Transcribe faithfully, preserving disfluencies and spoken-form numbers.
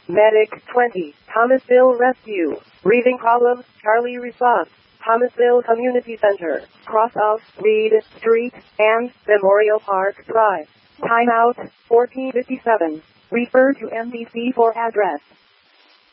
Medic twenty, Thomasville Rescue. Reading column, Charlie response. Thomasville Community Center, cross of Reed Street and Memorial Park Drive. Timeout, fourteen fifty-seven. Refer to N B C for address.